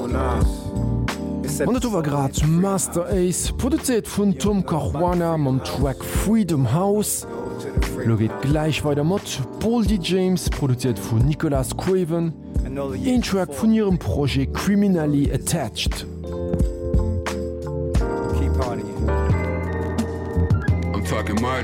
war grad Master Ace produziert vun Tom Caruana am Track Freedom House. Lo geht gleich weiter Mod. Paul D. James produziert vun Nicholas Craven. Ein Track vun ihrem Projekt Criminally Attached. I'm talking my